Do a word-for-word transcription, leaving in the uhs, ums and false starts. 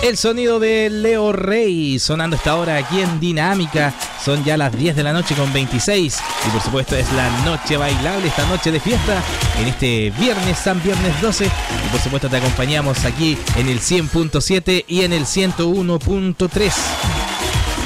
El sonido de Leo Rey sonando esta hora aquí en Dinámica. Son ya las diez de la noche con veintiséis. Y por supuesto es la noche bailable, esta noche de fiesta, en este viernes, San Viernes doce. Y por supuesto te acompañamos aquí en el cien punto siete y en el ciento uno punto tres.